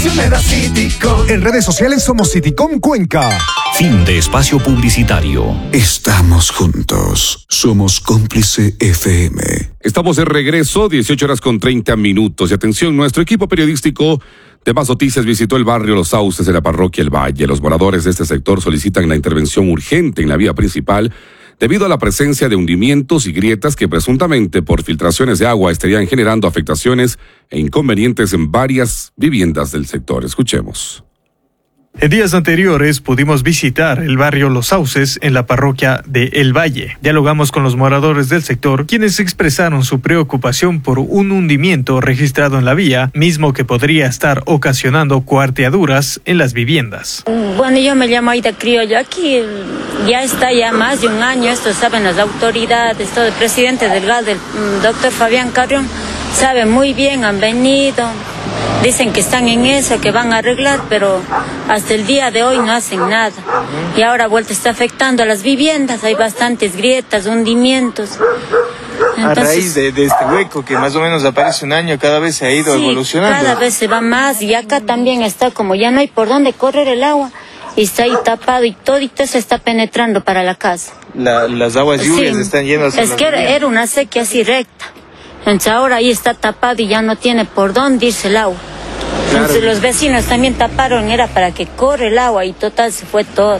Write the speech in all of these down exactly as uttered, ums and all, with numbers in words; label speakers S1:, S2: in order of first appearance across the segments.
S1: me da Citycom.
S2: En redes sociales somos Citycom Cuenca.
S3: Fin de espacio publicitario.
S4: Estamos juntos. Somos Cómplice F M.
S5: Estamos de regreso, dieciocho horas con treinta minutos. Y atención, nuestro equipo periodístico de Más Noticias visitó el barrio Los Sauces de la parroquia El Valle. Los moradores de este sector solicitan la intervención urgente en la vía principal debido a la presencia de hundimientos y grietas que presuntamente por filtraciones de agua estarían generando afectaciones e inconvenientes en varias viviendas del sector. Escuchemos.
S6: En días anteriores pudimos visitar el barrio Los Sauces en la parroquia de El Valle. Dialogamos con los moradores del sector, quienes expresaron su preocupación por un hundimiento registrado en la vía, mismo que podría estar ocasionando cuarteaduras en las viviendas.
S7: Bueno, yo me llamo Aida Criollo. Aquí ya está ya más de un año, esto saben las autoridades, todo el presidente del G A D, el doctor Fabián Carrión, sabe muy bien, han venido. Dicen que están en eso, que van a arreglar, pero hasta el día de hoy no hacen nada. Y ahora vuelta está afectando a las viviendas, hay bastantes grietas, hundimientos.
S8: Entonces, a raíz de, de este hueco que más o menos aparece un año, cada vez se ha ido sí, evolucionando.
S7: Cada vez se va más y acá también está como ya no hay por dónde correr el agua y está ahí tapado y todo y todo se está penetrando para la casa.
S8: La, las aguas lluvias sí, están llenas.
S7: Es que era, era una sequía así recta. Entonces ahora ahí está tapado y ya no tiene por dónde irse el agua. Claro. Entonces los vecinos también taparon, era para que corre el agua y total se fue todo.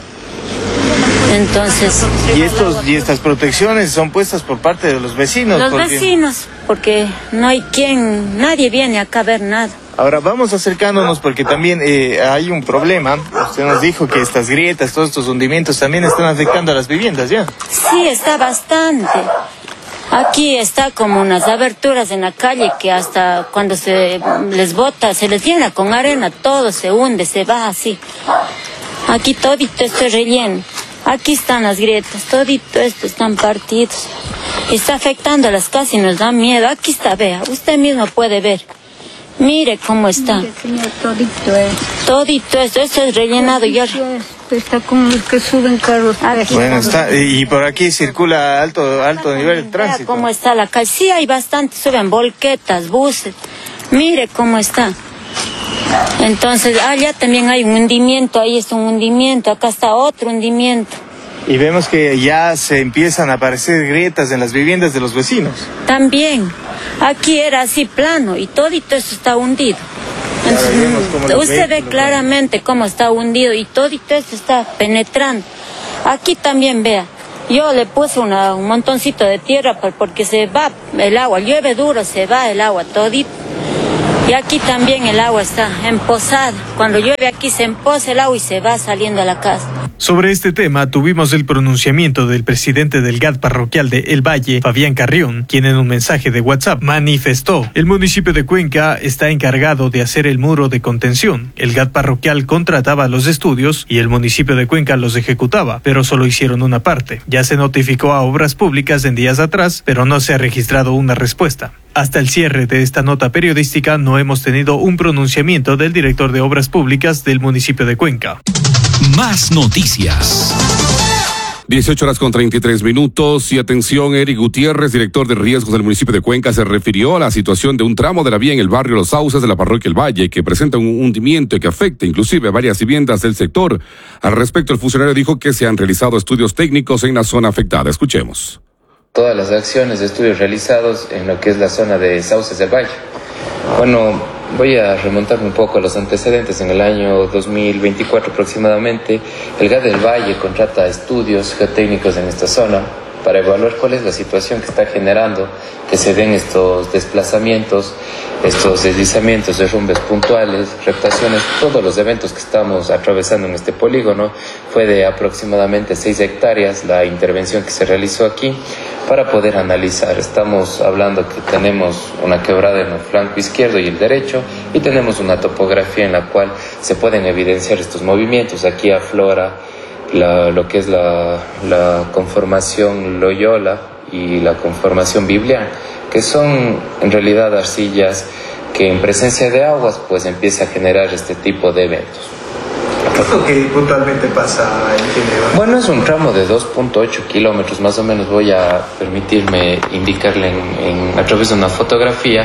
S7: Entonces...
S8: ¿Y, estos, y estas protecciones son puestas por parte de los vecinos?
S7: Los
S8: porque...
S7: vecinos, porque no hay quien, nadie viene acá a ver nada.
S8: Ahora vamos acercándonos porque también eh, hay un problema. Usted nos dijo que estas grietas, todos estos hundimientos también están afectando a las viviendas, ¿ya?
S7: Sí, está bastante. Aquí está como unas aberturas en la calle que hasta cuando se les bota, se les llena con arena, todo se hunde, se va así. Aquí todito esto es relleno. Aquí están las grietas, todito esto están partidos. Está afectando a las casas y nos da miedo. Aquí está, vea, usted mismo puede ver. Mire cómo está.
S9: Mire, señor, todito esto.
S7: Todito esto, esto es rellenado y ahora...
S9: Está con los que suben carros.
S7: Aquí.
S8: Bueno, está, y por aquí circula alto alto nivel de tránsito.
S7: Mira cómo está la calle. Sí, hay bastante, suben volquetas, buses. Mire cómo está. Entonces, allá también hay un hundimiento, ahí es un hundimiento, acá está otro hundimiento.
S8: Y vemos que ya se empiezan a aparecer grietas en las viviendas de los vecinos.
S7: También. Aquí era así plano y todito eso está hundido. Entonces, usted ve claramente cómo está hundido y todo esto está penetrando. Aquí también vea, yo le puse una, un montoncito de tierra porque se va el agua, llueve duro, se va el agua todito. Y aquí también el agua está empozada. Cuando llueve aquí se empoza el agua y se va saliendo a la casa.
S6: Sobre este tema tuvimos el pronunciamiento del presidente del G A D parroquial de El Valle, Fabián Carrión, quien en un mensaje de WhatsApp manifestó: el municipio de Cuenca está encargado de hacer el muro de contención. El G A D parroquial contrataba los estudios y el municipio de Cuenca los ejecutaba, pero solo hicieron una parte. Ya se notificó a Obras Públicas en días atrás, pero no se ha registrado una respuesta. Hasta el cierre de esta nota periodística no hemos tenido un pronunciamiento del director de Obras Públicas del municipio de Cuenca.
S3: Más noticias.
S5: dieciocho horas con treinta y tres minutos y atención, Eric Gutiérrez, director de riesgos del municipio de Cuenca, se refirió a la situación de un tramo de la vía en el barrio Los Sauces de la parroquia El Valle que presenta un hundimiento que afecta inclusive a varias viviendas del sector. Al respecto, el funcionario dijo que se han realizado estudios técnicos en la zona afectada. Escuchemos.
S10: Todas las acciones de estudios realizados en lo que es la zona de Sauces del Valle. Bueno, voy a remontarme un poco a los antecedentes. En el año dos mil veinticuatro aproximadamente, el G A D del Valle contrata estudios geotécnicos en esta zona para evaluar cuál es la situación que está generando que se den estos desplazamientos, estos deslizamientos, derrumbes puntuales, reptaciones, todos los eventos que estamos atravesando en este polígono. Fue de aproximadamente seis hectáreas la intervención que se realizó aquí para poder analizar. Estamos hablando que tenemos una quebrada en el flanco izquierdo y el derecho y tenemos una topografía en la cual se pueden evidenciar estos movimientos. Aquí aflora La, lo que es la, la conformación Loyola y la conformación Biblián, que son en realidad arcillas que en presencia de aguas pues empieza a generar este tipo de eventos.
S8: ¿Qué es lo que puntualmente pasa en general?
S10: Bueno, es un tramo de dos punto ocho kilómetros, más o menos. Voy a permitirme indicarle en, en, a través de una fotografía.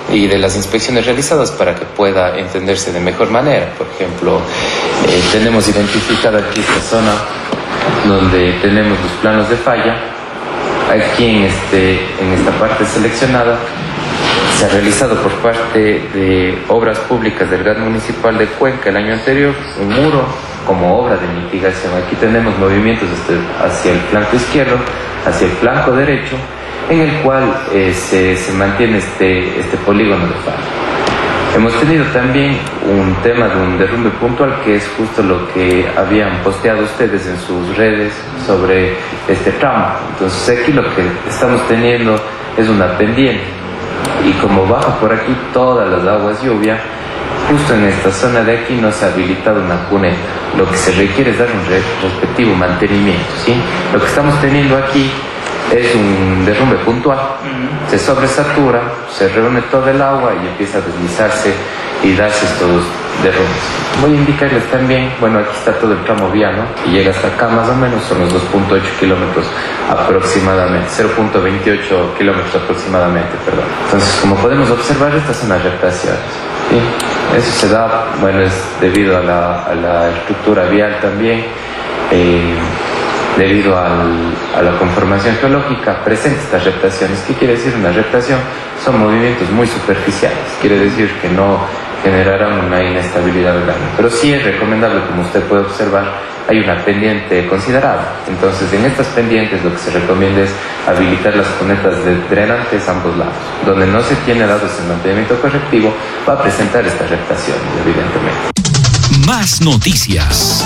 S10: y de las inspecciones realizadas para que pueda entenderse de mejor manera. Por ejemplo, eh, tenemos identificada aquí esta zona donde tenemos los planos de falla. Aquí en, este, en esta parte seleccionada se ha realizado por parte de Obras Públicas del G A T Municipal de Cuenca el año anterior un muro como obra de mitigación. Aquí tenemos movimientos hacia el flanco izquierdo, hacia el flanco derecho, en el cual eh, se, se mantiene este, este polígono de falla. Hemos tenido también un tema de un derrumbe puntual, que es justo lo que habían posteado ustedes en sus redes sobre este tramo. Entonces aquí lo que estamos teniendo es una pendiente, y como baja por aquí todas las aguas lluvia, justo en esta zona de aquí no se ha habilitado una cuneta. Lo que se requiere es dar un respectivo mantenimiento, ¿sí? Lo que estamos teniendo aquí es un derrumbe puntual, se sobresatura, se reúne todo el agua y empieza a deslizarse y darse estos derrumbes. Voy a indicarles también, bueno, aquí está todo el tramo viano y llega hasta acá más o menos, son los dos punto ocho kilómetros aproximadamente, cero punto veintiocho kilómetros aproximadamente, perdón. Entonces, como podemos observar, estas son las reparaciones, ¿sí? Eso se da, bueno, es debido a la, a la estructura vial también, eh, debido al, a la conformación geológica presente estas reptaciones. ¿Qué quiere decir una reptación? Son movimientos muy superficiales, quiere decir que no generarán una inestabilidad grande, pero sí es recomendable, como usted puede observar, hay una pendiente considerable. Entonces, en estas pendientes lo que se recomienda es habilitar las cunetas de drenantes a ambos lados. Donde no se tiene dado ese mantenimiento correctivo, va a presentar estas reptaciones, evidentemente.
S3: Más noticias.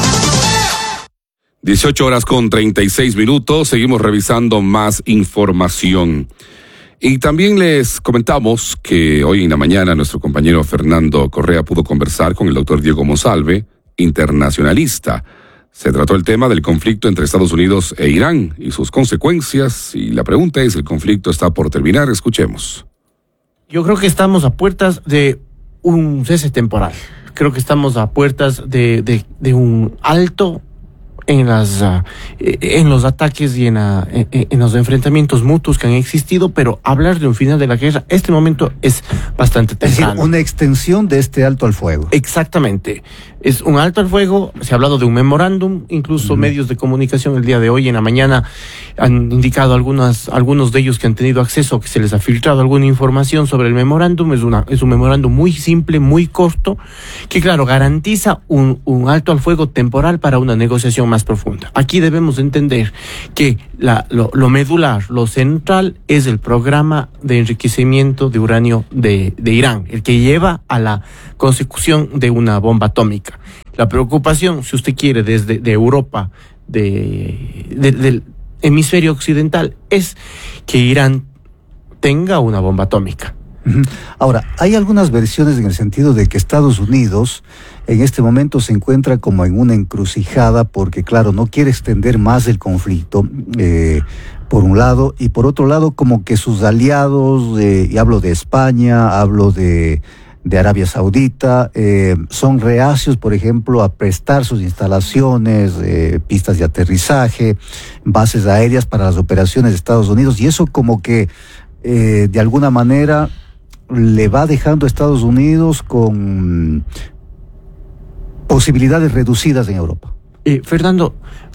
S5: dieciocho horas con treinta y seis minutos, seguimos revisando más información. Y también les comentamos que hoy en la mañana nuestro compañero Fernando Correa pudo conversar con el doctor Diego Monsalve, internacionalista. Se trató el tema del conflicto entre Estados Unidos e Irán y sus consecuencias, y la pregunta es, ¿el conflicto está por terminar? Escuchemos.
S1: Yo creo que estamos a puertas de un cese temporal. Creo que estamos a puertas de, de, de un alto en las uh, en los ataques y en, uh, en, en los enfrentamientos mutuos que han existido, pero hablar de un final de la guerra, este momento es bastante temprano.
S2: Es decir, una extensión de este alto al fuego.
S1: Exactamente. Es un alto al fuego, se ha hablado de un memorándum, incluso uh-huh. medios de comunicación el día de hoy en la mañana han indicado algunas, algunos de ellos que han tenido acceso, que se les ha filtrado alguna información sobre el memorándum. Es una, es un memorándum muy simple, muy corto, que claro, garantiza un, un alto al fuego temporal para una negociación más profunda. Aquí debemos entender que la, lo, lo medular, lo central es el programa de enriquecimiento de uranio de, de Irán, el que lleva a la consecución de una bomba atómica. La preocupación, si usted quiere, desde de Europa, de, de, del hemisferio occidental, es que Irán tenga una bomba atómica.
S2: Ahora, hay algunas versiones en el sentido de que Estados Unidos en este momento se encuentra como en una encrucijada porque, claro, no quiere extender más el conflicto, eh, por un lado, y por otro lado como que sus aliados, eh, y hablo de España, hablo de, de Arabia Saudita, eh, son reacios, por ejemplo, a prestar sus instalaciones, eh, pistas de aterrizaje, bases aéreas para las operaciones de Estados Unidos, y eso como que eh, de alguna manera le va dejando a Estados Unidos con posibilidades reducidas en Europa.
S1: Eh, Fernando,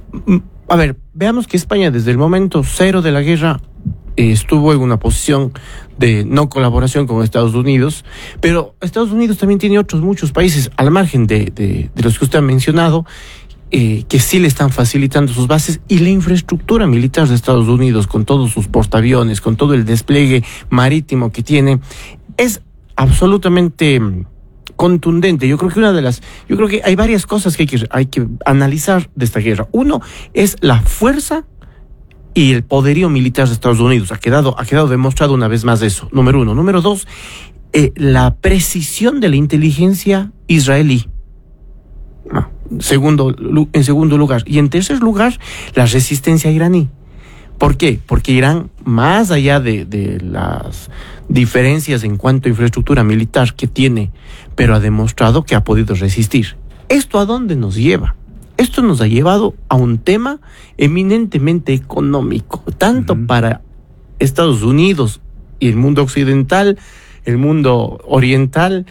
S1: a ver, veamos que España desde el momento cero de la guerra eh, estuvo en una posición de no colaboración con Estados Unidos, pero Estados Unidos también tiene otros muchos países al margen de, de, de los que usted ha mencionado, Eh, que sí le están facilitando sus bases, y la infraestructura militar de Estados Unidos, con todos sus portaaviones, con todo el despliegue marítimo que tiene, es absolutamente contundente. Yo creo que una de las, yo creo que hay varias cosas que hay que, hay que analizar de esta guerra. Uno es la fuerza y el poderío militar de Estados Unidos. Ha quedado, ha quedado demostrado una vez más eso. Número uno. Número dos, eh, la precisión de la inteligencia israelí. Ah, segundo, en segundo lugar. Y en tercer lugar, la resistencia iraní. ¿Por qué? Porque Irán, más allá de, de las diferencias en cuanto a infraestructura militar que tiene, pero ha demostrado que ha podido resistir. ¿Esto a dónde nos lleva? Esto nos ha llevado a un tema eminentemente económico, tanto uh-huh. para Estados Unidos y el mundo occidental, el mundo oriental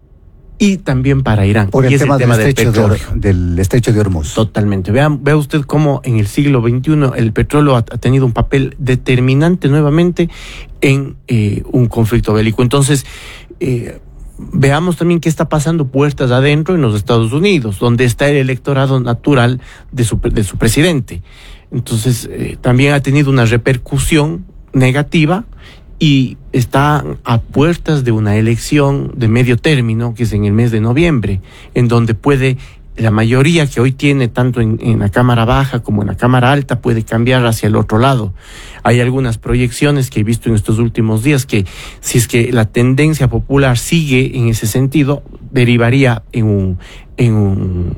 S1: y también para Irán.
S2: Por el
S1: y
S2: tema,
S1: es el tema
S2: del,
S1: del
S2: estrecho
S1: petróleo.
S2: de, del estrecho de Hormuz.
S1: Totalmente. Vean, vea usted cómo en el siglo veintiuno el petróleo ha, ha tenido un papel determinante nuevamente en eh, un conflicto bélico. Entonces, eh, veamos también qué está pasando puertas adentro en los Estados Unidos, donde está el electorado natural de su, de su presidente. Entonces, eh, también ha tenido una repercusión negativa y está a puertas de una elección de medio término, que es en el mes de noviembre, en donde puede, la mayoría que hoy tiene, tanto en, en la Cámara Baja como en la Cámara Alta, puede cambiar hacia el otro lado. Hay algunas proyecciones que he visto en estos últimos días que, si es que la tendencia popular sigue en ese sentido, derivaría en un, en un,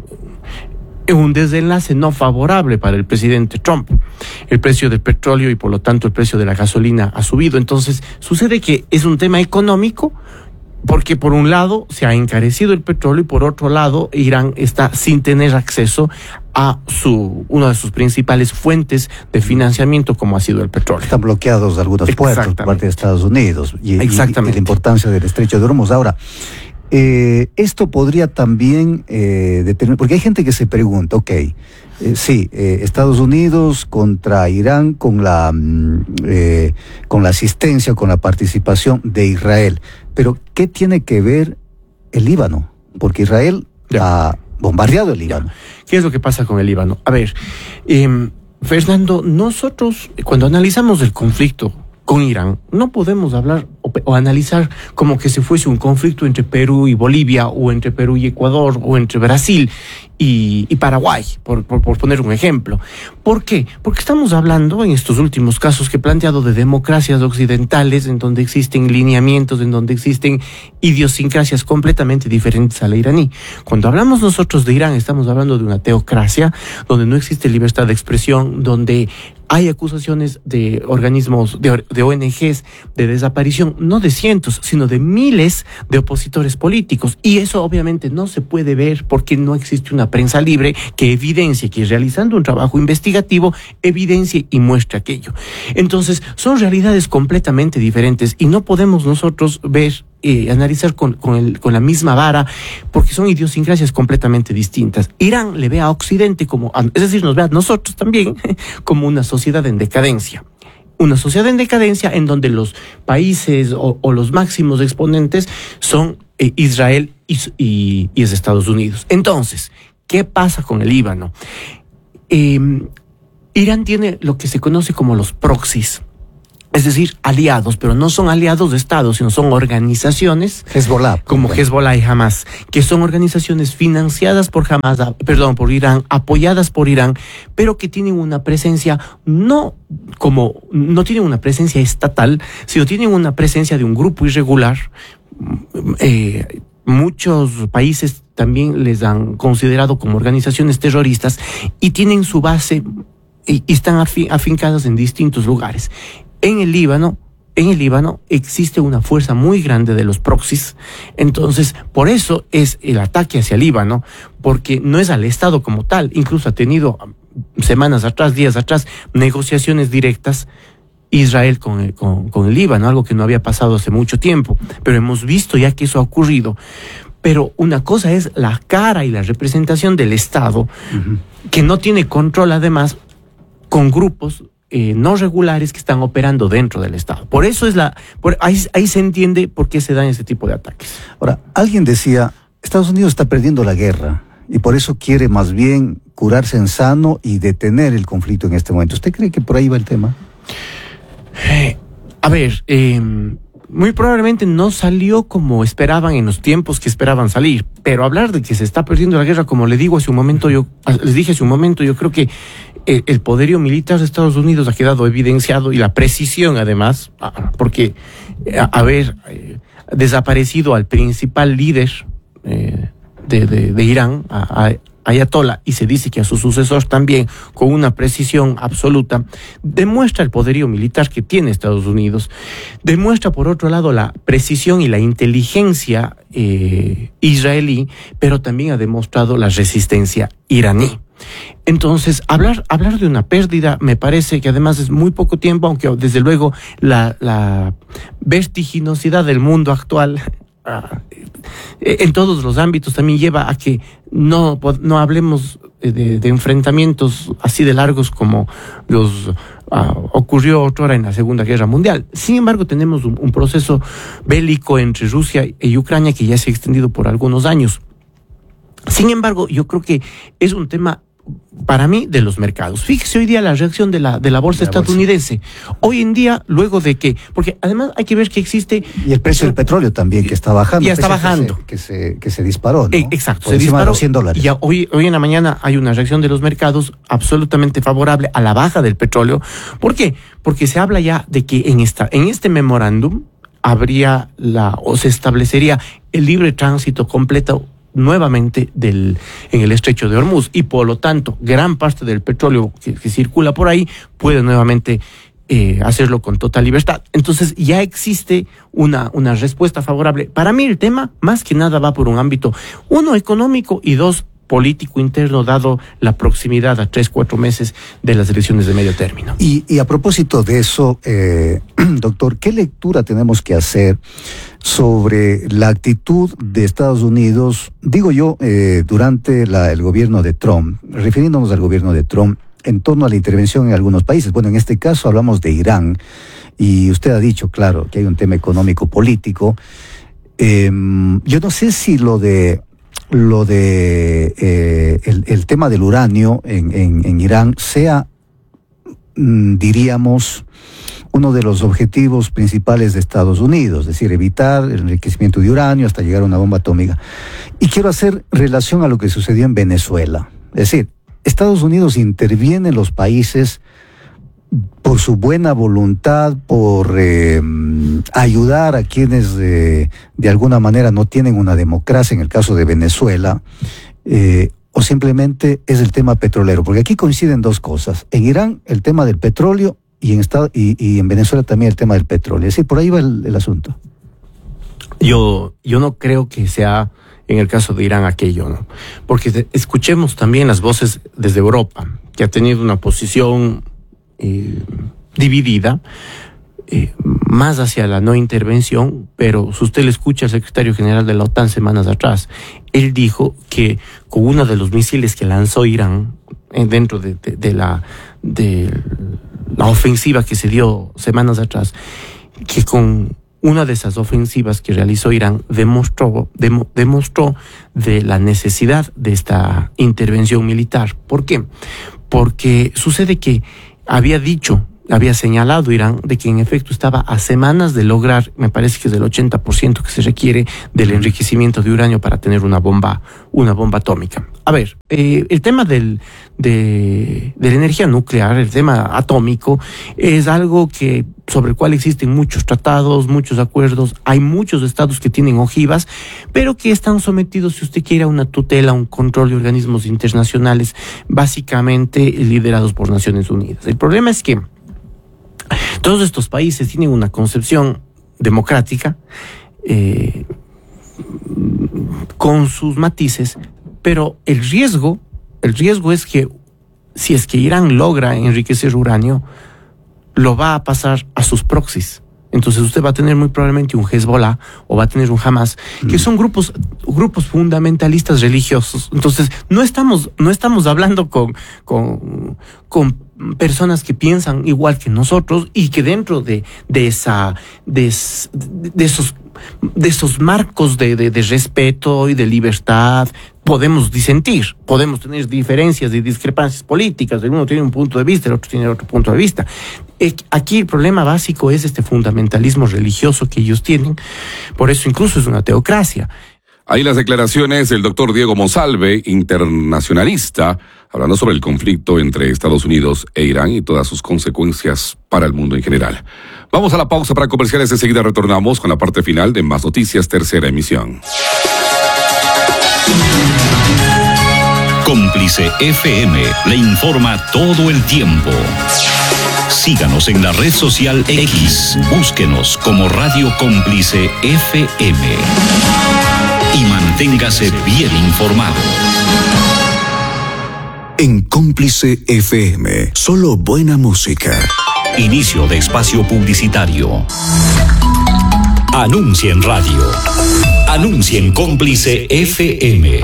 S1: en un desenlace no favorable para el presidente Trump. El precio del petróleo y por lo tanto el precio de la gasolina ha subido. Entonces sucede que es un tema económico, porque por un lado se ha encarecido el petróleo y por otro lado Irán está sin tener acceso a su una de sus principales fuentes de financiamiento, como ha sido el petróleo.
S2: Están bloqueados algunos puertos por parte de Estados Unidos y, y, y la importancia del estrecho de Hormuz. Ahora, Eh, esto podría también eh, determinar, porque hay gente que se pregunta, ok, eh, sí, eh, Estados Unidos contra Irán con la eh, con la asistencia, con la participación de Israel, pero ¿qué tiene que ver el Líbano? Porque Israel ya ha bombardeado el Líbano.
S1: ¿Qué es lo que pasa con el Líbano? A ver, eh, Fernando, nosotros cuando analizamos el conflicto con Irán, no podemos hablar o, o analizar como que si fuese un conflicto entre Perú y Bolivia, o entre Perú y Ecuador, o entre Brasil y, y Paraguay, por, por, por poner un ejemplo. ¿Por qué? Porque estamos hablando en estos últimos casos que he planteado de democracias occidentales, en donde existen lineamientos, en donde existen idiosincrasias completamente diferentes a la iraní. Cuando hablamos nosotros de Irán, estamos hablando de una teocracia, donde no existe libertad de expresión, donde hay acusaciones de organismos, de, de O N Ges, de desaparición, no de cientos, sino de miles de opositores políticos. Y eso obviamente no se puede ver porque no existe una prensa libre que evidencie, que realizando un trabajo investigativo, evidencie y muestre aquello. Entonces, son realidades completamente diferentes y no podemos nosotros ver, eh, analizar con, con, el, con la misma vara, porque son idiosincrasias completamente distintas. Irán le ve a Occidente como, es decir, nos ve a nosotros también como una sociedad en decadencia. Una sociedad en decadencia en donde los países o, o los máximos exponentes son eh, Israel y, y, y es Estados Unidos. Entonces, ¿qué pasa con el Líbano? Eh, Irán tiene lo que se conoce como los proxies, es decir, aliados, pero no son aliados de Estados, sino son organizaciones
S2: Hezbollah,
S1: como Hezbollah y Hamas, que son organizaciones financiadas por Hamas, perdón, por Irán, apoyadas por Irán, pero que tienen una presencia no como no tienen una presencia estatal, sino tienen una presencia de un grupo irregular. Eh, muchos países también les han considerado como organizaciones terroristas y tienen su base y, y están afi, afincadas en distintos lugares. En el Líbano, en el Líbano existe una fuerza muy grande de los proxies, entonces por eso es el ataque hacia el Líbano, porque no es al Estado como tal. Incluso ha tenido semanas atrás, días atrás, negociaciones directas Israel con el, con, con el Líbano, algo que no había pasado hace mucho tiempo, pero hemos visto ya que eso ha ocurrido. Pero una cosa es la cara y la representación del Estado, uh-huh, que no tiene control además con grupos Eh, no regulares que están operando dentro del Estado. Por eso es la, por, ahí, ahí se entiende por qué se dan ese tipo de ataques.
S2: Ahora, alguien decía, Estados Unidos está perdiendo la guerra y por eso quiere más bien curarse en sano y detener el conflicto en este momento. ¿Usted cree que por ahí va el tema?
S1: Eh, a ver, eh, muy probablemente no salió como esperaban en los tiempos que esperaban salir, pero hablar de que se está perdiendo la guerra, como le digo hace un momento, yo les dije hace un momento, yo creo que el, el poderío militar de Estados Unidos ha quedado evidenciado y la precisión además, porque a, haber eh, desaparecido al principal líder eh, de, de, de Irán, a, ayatolá, y se dice que a su sucesor también, con una precisión absoluta, demuestra el poderío militar que tiene Estados Unidos, demuestra por otro lado la precisión y la inteligencia eh, israelí, pero también ha demostrado la resistencia iraní. Entonces, hablar, hablar de una pérdida me parece que además es muy poco tiempo, aunque desde luego la, la vertiginosidad del mundo actual en todos los ámbitos también lleva a que no, no hablemos de, de enfrentamientos así de largos como los uh, ocurrió otrora en la Segunda Guerra Mundial. Sin embargo, tenemos un, un proceso bélico entre Rusia y Ucrania que ya se ha extendido por algunos años. Sin embargo, yo creo que es un tema, para mí, de los mercados. Fíjese hoy día la reacción de la de la bolsa de la estadounidense. Bolsa. Hoy en día, luego de que, porque además hay que ver que existe...
S2: Y el precio del petróleo también, que está bajando.
S1: Ya está bajando.
S2: Que se, que se, que se disparó, ¿no?
S1: Eh, exacto,
S2: por
S1: se
S2: encima
S1: disparó.
S2: De los cien dólares.
S1: Y hoy, hoy en la mañana hay una reacción de los mercados absolutamente favorable a la baja del petróleo. ¿Por qué? Porque se habla ya de que en, esta, en este memorándum habría la, o se establecería el libre tránsito completo nuevamente del, en el estrecho de Hormuz, y por lo tanto gran parte del petróleo que, que circula por ahí puede nuevamente eh, hacerlo con total libertad. Entonces ya existe una, una respuesta favorable. Para mí el tema más que nada va por un ámbito, uno, económico, y dos, político interno, dado la proximidad a tres, cuatro meses de las elecciones de medio término.
S2: Y, y a propósito de eso, eh, doctor, ¿qué lectura tenemos que hacer sobre la actitud de Estados Unidos, digo yo, eh, durante la, el gobierno de Trump, refiriéndonos al gobierno de Trump, en torno a la intervención en algunos países? Bueno, en este caso hablamos de Irán, y usted ha dicho, claro, que hay un tema económico-político. Eh, yo no sé si lo de lo de eh, el, el tema del uranio en, en, en Irán sea, mm, diríamos, uno de los objetivos principales de Estados Unidos, es decir, evitar el enriquecimiento de uranio hasta llegar a una bomba atómica. Y quiero hacer relación a lo que sucedió en Venezuela. Es decir, Estados Unidos interviene en los países por su buena voluntad, por eh, ayudar a quienes eh, de alguna manera no tienen una democracia, en el caso de Venezuela, eh, o simplemente es el tema petrolero, porque aquí coinciden dos cosas. En Irán el tema del petróleo y en, Estado, y, y en Venezuela también el tema del petróleo. Es decir, por ahí va el, el asunto.
S1: Yo, yo no creo que sea en el caso de Irán aquello, ¿no? Porque de, escuchemos también las voces desde Europa, que ha tenido una posición Eh, dividida, eh, más hacia la no intervención, pero si usted le escucha al secretario general de la OTAN semanas atrás, él dijo que con uno de los misiles que lanzó Irán eh, dentro de, de, de, la, de la ofensiva que se dio semanas atrás, que con una de esas ofensivas que realizó Irán demostró, demo, demostró de la necesidad de esta intervención militar. ¿Por qué? Porque sucede que había dicho, había señalado Irán de que en efecto estaba a semanas de lograr, me parece que es del ochenta por ciento que se requiere del enriquecimiento de uranio para tener una bomba, una bomba atómica. A ver, eh, el tema del, de, de la energía nuclear, el tema atómico, es algo que sobre el cual existen muchos tratados, muchos acuerdos, hay muchos estados que tienen ojivas, pero que están sometidos, si usted quiere, a una tutela, a un control de organismos internacionales, básicamente liderados por Naciones Unidas. El problema es que todos estos países tienen una concepción democrática, eh, con sus matices, pero el riesgo, el riesgo es que si es que Irán logra enriquecer uranio, lo va a pasar a sus proxies. Entonces usted va a tener muy probablemente un Hezbollah o va a tener un Hamas, que son grupos grupos fundamentalistas religiosos. Entonces no estamos no estamos hablando con con con personas que piensan igual que nosotros y que dentro de de esa de, de esos de esos marcos de, de, de respeto y de libertad podemos disentir, podemos tener diferencias y discrepancias políticas, el uno tiene un punto de vista, el otro tiene otro punto de vista. Aquí el problema básico es este fundamentalismo religioso que ellos tienen, por eso incluso es una teocracia.
S5: Ahí las declaraciones del doctor Diego Monsalve, internacionalista, hablando sobre el conflicto entre Estados Unidos e Irán y todas sus consecuencias para el mundo en general. Vamos a la pausa para comerciales, enseguida retornamos con la parte final de Más Noticias, tercera emisión.
S3: Cómplice F M le informa todo el tiempo. Síganos en la red social X. Búsquenos como Radio Cómplice F M. Y manténgase bien informado.
S4: En Cómplice F M, solo buena música.
S3: Inicio de espacio publicitario. Anuncia en radio. Anuncia en Cómplice F M.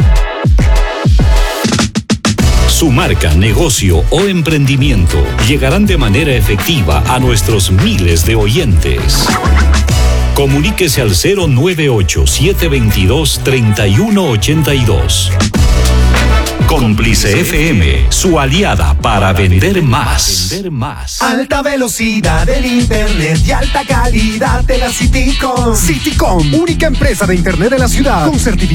S3: Su marca, negocio o emprendimiento llegarán de manera efectiva a nuestros miles de oyentes. Comuníquese al cero nueve ocho, siete dos dos, tres uno ocho dos. Cómplice F M, su aliada para vender más.
S11: Alta velocidad del internet y alta calidad de la Citycom.
S12: Citycom, única empresa de internet de la ciudad con certificado